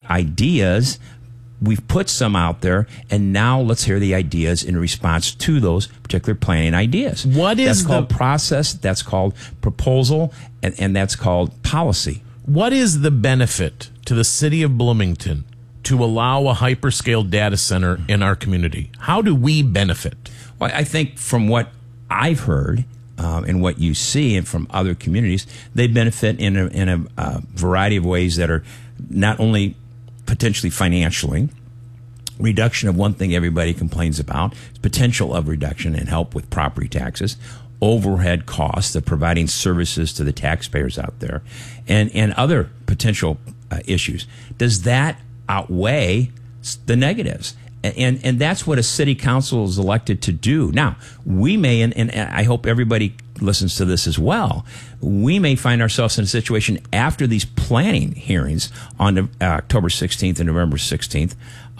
ideas. We've put some out there, and now let's hear the ideas in response to those particular planning ideas. That's called process, that's called proposal, and that's called policy. What is the benefit to the city of Bloomington to allow a hyperscale data center in our community? How do we benefit? Well, I think from what I've heard and what you see and from other communities, they benefit in a variety of ways that are not only potentially financially. Reduction of one thing everybody complains about, potential of reduction and help with property taxes, overhead costs of providing services to the taxpayers out there, and other potential issues. Does that outweigh the negatives? And that's what a city council is elected to do. Now, we may, and I hope everybody listens to this as well, we may find ourselves in a situation after these planning hearings on October 16th and November 16th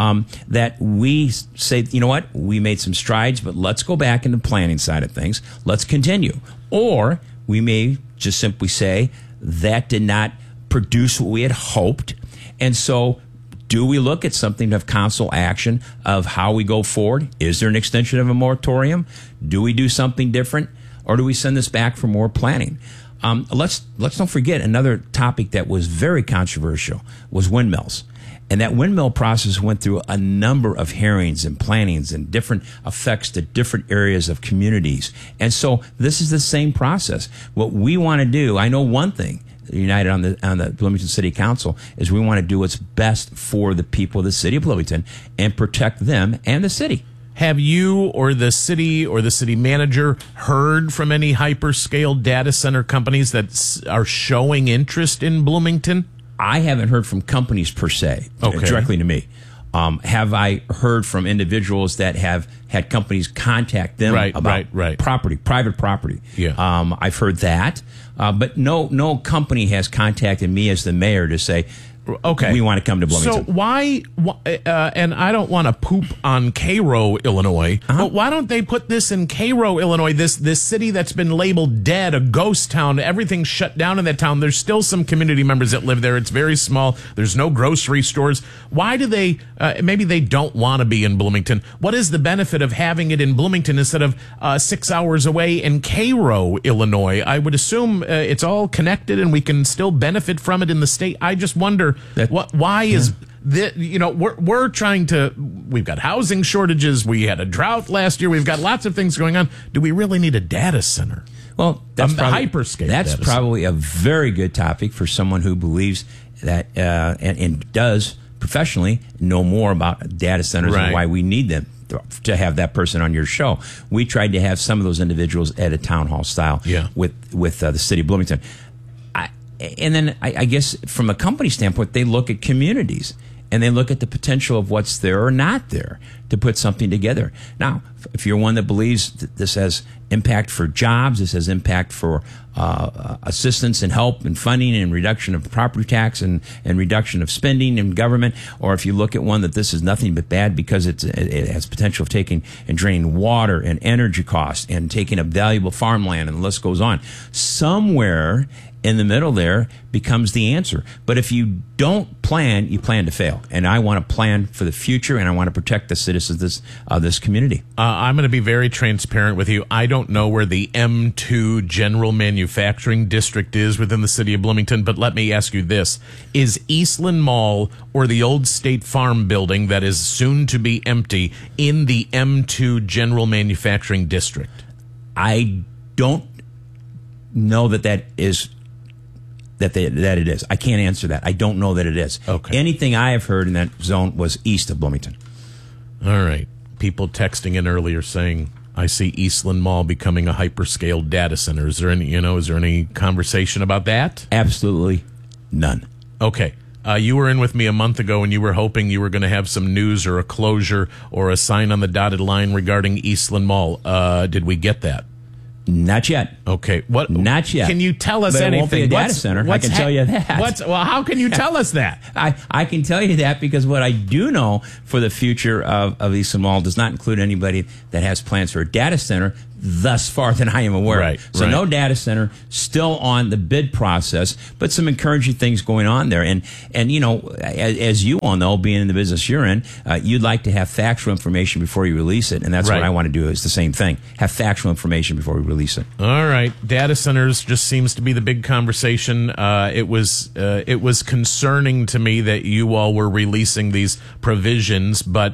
that we say, you know what, we made some strides, but let's go back in the planning side of things. Let's continue. Or we may just simply say that did not produce what we had hoped. And so do we look at something of council action of how we go forward? Is there an extension of a moratorium? Do we do something different? Or do we send this back for more planning? Let's don't forget another topic that was very controversial was windmills. And that windmill process went through a number of hearings and plannings and different effects to different areas of communities. And so this is the same process. What we want to do, I know one thing, United on the Bloomington City Council, is we want to do what's best for the people of the city of Bloomington and protect them and the city. Have you or the city manager heard from any hyperscale data center companies that are showing interest in Bloomington? I haven't heard from companies per se, directly to me. Have I heard from individuals that have had companies contact them about property, private property? Yeah. I've heard that, but no company has contacted me as the mayor to say, okay, we want to come to Bloomington. So why and I don't want to poop on Cairo, Illinois, but why don't they put this in Cairo, Illinois, this city that's been labeled dead, a ghost town, everything's shut down in that town. There's still some community members that live there. It's very small. There's no grocery stores. Why do they, maybe they don't want to be in Bloomington. What is the benefit of having it in Bloomington instead of 6 hours away in Cairo, Illinois? I would assume it's all connected and we can still benefit from it in the state. I just wonder, why is this, we're trying to, we've got housing shortages, we had a drought last year, we've got lots of things going on. Do we really need a data center? Well, that's hyperscale. That's probably a very good topic for someone who believes that and does professionally know more about data centers and why we need them. To have that person on your show. We tried to have some of those individuals at a town hall style with the city of Bloomington. And then I guess from a company standpoint, they look at communities and they look at the potential of what's there or not there to put something together. Now, if you're one that believes that this has impact for jobs, this has impact for assistance and help and funding and reduction of property tax and reduction of spending in government, or if you look at one that this is nothing but bad because it has potential of taking and draining water and energy costs and taking up valuable farmland, and the list goes on. Somewhere in the middle there becomes the answer. But if you don't plan, you plan to fail. And I want to plan for the future, and I want to protect the citizens of this community. I'm going to be very transparent with you. I don't know where the M2 General Manufacturing District is within the city of Bloomington, but let me ask you this. Is Eastland Mall or the old State Farm building that is soon to be empty in the M2 General Manufacturing District? I don't know that is... That it is. I can't answer that. I don't know that it is. Okay. Anything I have heard in that zone was east of Bloomington. All right. People texting in earlier saying, I see Eastland Mall becoming a hyperscale data center. Is there any conversation about that? Absolutely none. Okay. You were in with me a month ago and you were hoping you were going to have some news or a closure or a sign on the dotted line regarding Eastland Mall. Did we get that? Not yet. Okay. What? Not yet. Can you tell us anything? It won't be a data center. I can tell you that. Well, how can you tell us that? I can tell you that because what I do know for the future of Eastland Mall does not include anybody that has plans for a data center. thus far that I am aware of. Right, So right. no data center, still on the bid process, but some encouraging things going on there. And as you all know, being in the business you're in, you'd like to have factual information before you release it. And that's Right. what I want to do. It's the same thing. Have factual information before we release it. All right, data centers just seems to be the big conversation. It was concerning to me that you all were releasing these provisions, but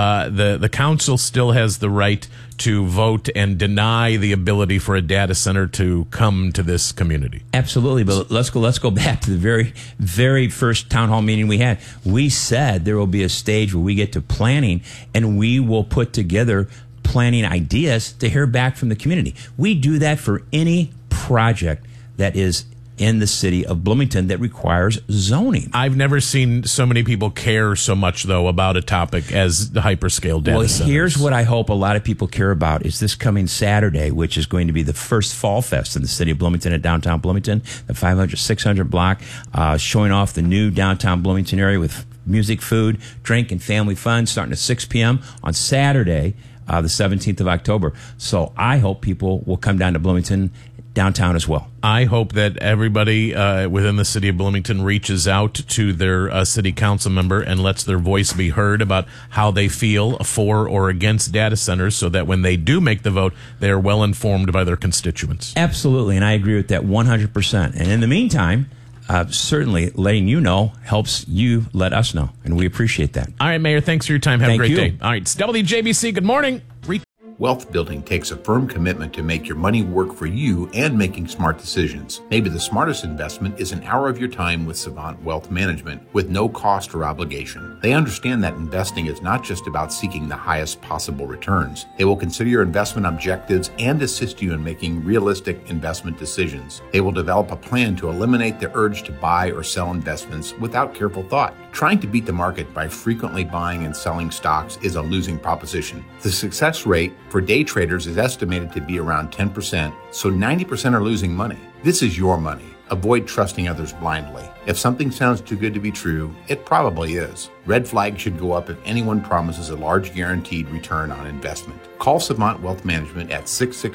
the council still has the right to vote and deny the ability for a data center to come to this community. Absolutely, but let's go back to the very, very first town hall meeting we had. We said there will be a stage where we get to planning, and we will put together planning ideas to hear back from the community. We do that for any project that is in the city of Bloomington that requires zoning. I've never seen so many people care so much, though, about a topic as the hyperscale data Well, centers. here's what I hope a lot of people care about is this coming Saturday, which is going to be the first Fall Fest in the city of Bloomington at downtown Bloomington, the 500, 600 block, showing off the new downtown Bloomington area with music, food, drink, and family fun starting at 6 p.m. on Saturday, the 17th of October. So I hope people will come down to Bloomington downtown as well. I hope that everybody within the city of Bloomington reaches out to their city council member and lets their voice be heard about how they feel for or against data centers, so that when they do make the vote, they are well informed by their constituents. Absolutely, and I agree with that 100%. And in the meantime, certainly letting you know helps you let us know, and we appreciate that. All right, Mayor, thanks for your time. Have Thank a great you. day. All right, it's WJBC. Good morning. Wealth building takes a firm commitment to make your money work for you and making smart decisions. Maybe the smartest investment is an hour of your time with Savant Wealth Management with no cost or obligation. They understand that investing is not just about seeking the highest possible returns. They will consider your investment objectives and assist you in making realistic investment decisions. They will develop a plan to eliminate the urge to buy or sell investments without careful thought. Trying to beat the market by frequently buying and selling stocks is a losing proposition. The success rate for day traders is estimated to be around 10%, so 90% are losing money. This is your money. Avoid trusting others blindly. If something sounds too good to be true, it probably is. Red flags should go up if anyone promises a large guaranteed return on investment. Call Savant Wealth Management at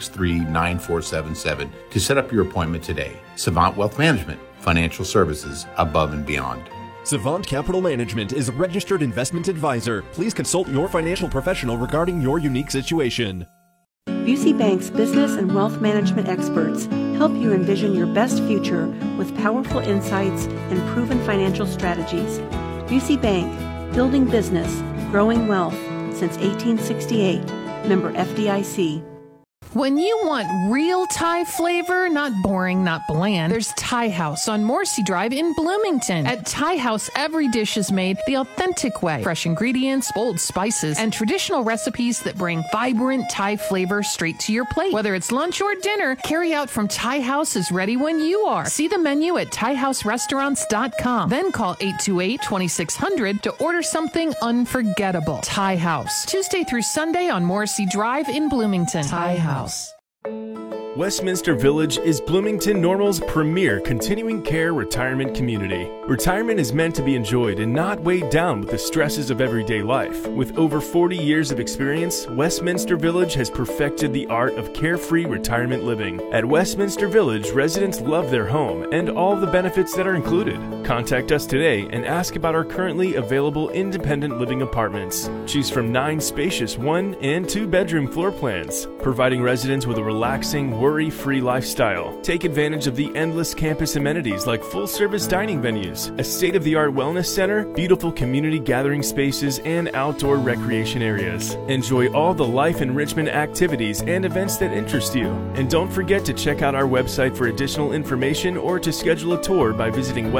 663-9477 to set up your appointment today. Savant Wealth Management, financial services above and beyond. Savant Capital Management is a registered investment advisor. Please consult your financial professional regarding your unique situation. Busey Bank's business and wealth management experts help you envision your best future with powerful insights and proven financial strategies. Busey Bank, building business, growing wealth since 1868. Member FDIC. When you want real Thai flavor, not boring, not bland, there's Thai House on Morrissey Drive in Bloomington. At Thai House, every dish is made the authentic way. Fresh ingredients, bold spices, and traditional recipes that bring vibrant Thai flavor straight to your plate. Whether it's lunch or dinner, carry out from Thai House is ready when you are. See the menu at ThaiHouseRestaurants.com. Then call 828-2600 to order something unforgettable. Thai House, Tuesday through Sunday on Morrissey Drive in Bloomington. Thai House. Westminster Village is Bloomington Normal's premier continuing care retirement community. Retirement is meant to be enjoyed and not weighed down with the stresses of everyday life. With over 40 years of experience, Westminster Village has perfected the art of carefree retirement living. At Westminster Village, residents love their home and all the benefits that are included. Contact us today and ask about our currently available independent living apartments. Choose from 9 spacious 1- and 2-bedroom floor plans, providing residents with a relaxing, worry-free lifestyle. Take advantage of the endless campus amenities like full-service dining venues, a state-of-the-art wellness center, beautiful community gathering spaces, and outdoor recreation areas. Enjoy all the life enrichment activities and events that interest you. And don't forget to check out our website for additional information or to schedule a tour by visiting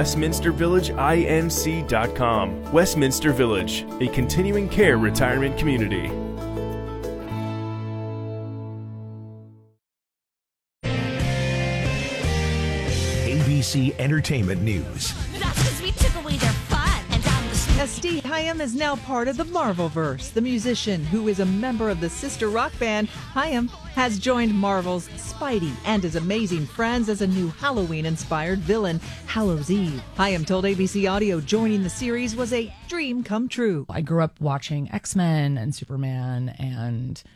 WestminsterVillageINC.com. Westminster Village, a continuing care retirement community. ABC Entertainment News. That's because we took away their fun. And down the street. Steve Hyam is now part of the Marvelverse. The musician, who is a member of the sister rock band Hyam, has joined Marvel's Spidey and his amazing friends as a new Halloween-inspired villain, Hallows' Eve. Hyam told ABC Audio joining the series was a dream come true. I grew up watching X-Men and Superman and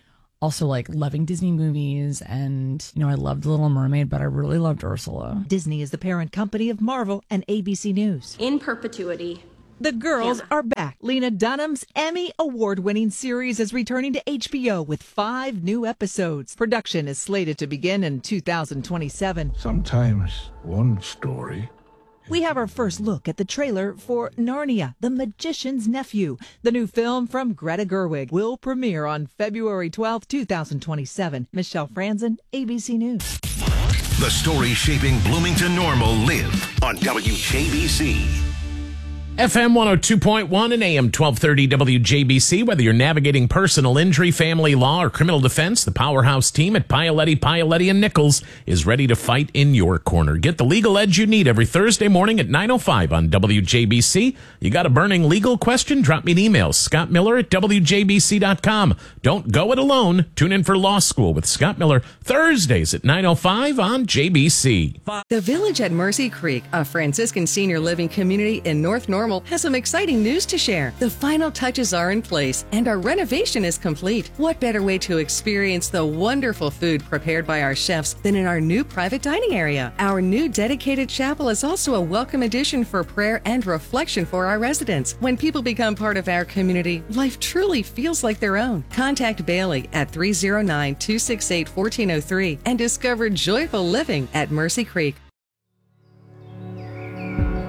also like loving Disney movies. And, I loved Little Mermaid, but I really loved Ursula. Disney is the parent company of Marvel and ABC News. In perpetuity. The girls are back. Lena Dunham's Emmy award-winning series is returning to HBO with 5 new episodes. Production is slated to begin in 2027. Sometimes one story. We have our first look at the trailer for Narnia, The Magician's Nephew. The new film from Greta Gerwig will premiere on February 12, 2027. Michelle Franzen, ABC News. The story shaping Bloomington Normal live on WJBC. FM 102.1 and AM 1230 WJBC. Whether you're navigating personal injury, family law, or criminal defense, the Powerhouse team at Paoletti, and Nichols is ready to fight in your corner. Get the legal edge you need every Thursday morning at 9:05 on WJBC. You got a burning legal question? Drop me an email, Scott Miller at WJBC.com. Don't go it alone. Tune in for Law School with Scott Miller Thursdays at 9:05 on JBC. The Village at Mercy Creek, a Franciscan senior living community in North Normal, has some exciting news to share. The final touches are in place and our renovation is complete. What better way to experience the wonderful food prepared by our chefs than in our new private dining area? Our new dedicated chapel is also a welcome addition for prayer and reflection for our residents. When people become part of our community, life truly feels like their own. Contact Bailey at 309-268-1403 and discover joyful living at Mercy Creek.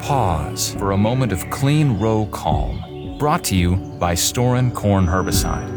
Pause for a moment of clean row calm. Brought to you by Storen Corn Herbicide.